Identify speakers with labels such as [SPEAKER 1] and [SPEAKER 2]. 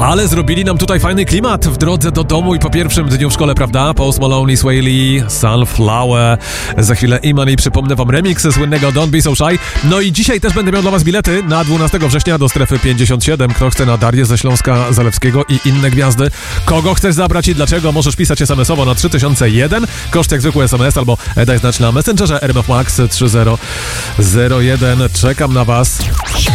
[SPEAKER 1] Ale zrobili nam tutaj fajny klimat w drodze do domu i po pierwszym dniu w szkole, prawda? Post Malone, Sway Lee, Sunflower. Za chwilę Iman i przypomnę wam remix słynnego Don't Be So Shy. No i dzisiaj też będę miał dla was bilety na 12 września do strefy 57. Kto chce na Darię ze Śląska Zalewskiego i inne gwiazdy? Kogo chcesz zabrać i dlaczego? Możesz pisać SMS-owo na 3001. Koszt jak zwykły SMS albo daj znać na Messengerze RMF Max 3001. Czekam na was.